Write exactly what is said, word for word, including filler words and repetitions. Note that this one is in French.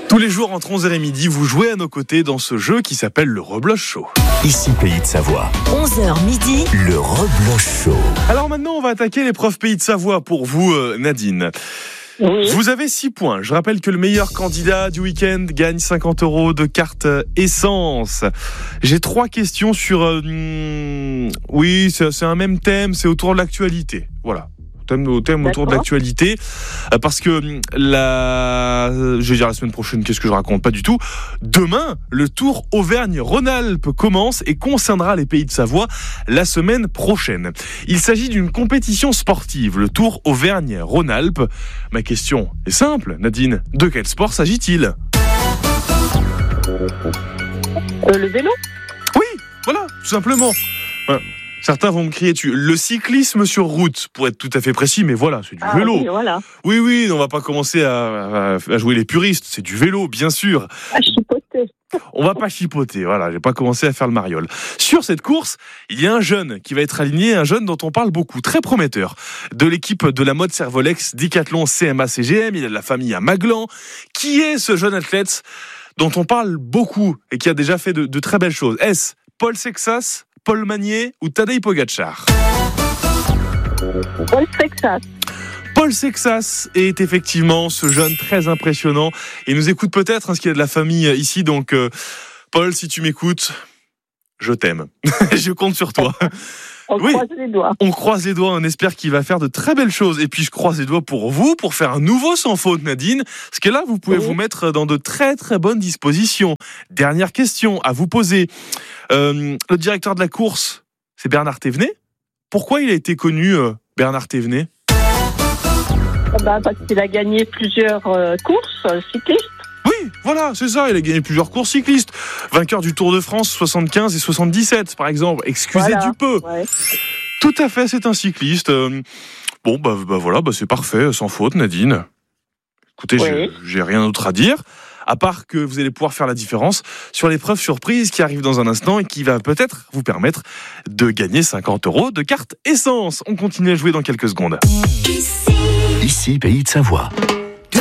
Tous les jours entre onze heures et midi, vous jouez à nos côtés dans ce jeu qui s'appelle le Rebloche Show. Ici Pays de Savoie. onze heures midi. Le Rebloche Show. Alors maintenant, on va attaquer l'épreuve Pays de Savoie pour vous, euh, Nadine. Oui. Vous avez six points. Je rappelle que le meilleur candidat du week-end gagne cinquante euros de carte essence. J'ai trois questions sur... Euh, hmm, oui, c'est, c'est un même thème, c'est autour de l'actualité. Voilà. Thème, au thème autour de l'actualité, euh, parce que la, je vais dire la semaine prochaine, qu'est-ce que je raconte, pas du tout. Demain, le Tour Auvergne-Rhône-Alpes commence et concernera les Pays de Savoie la semaine prochaine. Il s'agit d'une compétition sportive, le Tour Auvergne-Rhône-Alpes. Ma question est simple, Nadine. De quel sport s'agit-il ? Euh, le vélo ? Oui, voilà, tout simplement. Voilà. Certains vont me crier dessus. Le cyclisme sur route, pour être tout à fait précis, mais voilà, c'est du ah, vélo. Oui, voilà. oui, oui, on va pas commencer à, à, à jouer les puristes. C'est du vélo, bien sûr. À chipoter. On va pas chipoter, voilà, j'ai pas commencé à faire le mariole. Sur cette course, il y a un jeune qui va être aligné, un jeune dont on parle beaucoup, très prometteur. De l'équipe de la mode Servolex, Decathlon, C M A C G M, il a de la famille à Maglan. Qui est ce jeune athlète dont on parle beaucoup et qui a déjà fait de, de très belles choses ? Est-ce Paul Sexas, Paul Magnier ou Tadej Pogacar ? Paul Sexas. Paul Sexas est effectivement ce jeune très impressionnant. Il nous écoute peut-être, hein, parce qu'il y a de la famille ici. Donc, euh, Paul, si tu m'écoutes, je t'aime. Je compte sur toi. On oui, croise les doigts. On croise les doigts, on espère qu'il va faire de très belles choses. Et puis, je croise les doigts pour vous, pour faire un nouveau sans faute, Nadine. Parce que là, vous pouvez oui. vous mettre dans de très, très bonnes dispositions. Dernière question à vous poser. Euh, le directeur de la course, c'est Bernard Thévenet. Pourquoi il a été connu, euh, Bernard Thévenet ? Bah, parce qu'il a gagné plusieurs euh, courses euh, cyclistes. Oui, voilà, c'est ça, il a gagné plusieurs courses cyclistes. Vainqueur du Tour de France soixante-quinze et soixante-dix-sept, par exemple. Excusez voilà. du peu. Ouais. Tout à fait, c'est un cycliste. Euh, bon, bah, bah voilà, bah, c'est parfait, sans faute, Nadine. Écoutez, oui. j'ai, j'ai rien d'autre à dire, à part que vous allez pouvoir faire la différence sur l'épreuve surprise qui arrive dans un instant et qui va peut-être vous permettre de gagner cinquante euros de carte essence. On continue à jouer dans quelques secondes. Ici, Pays de Savoie.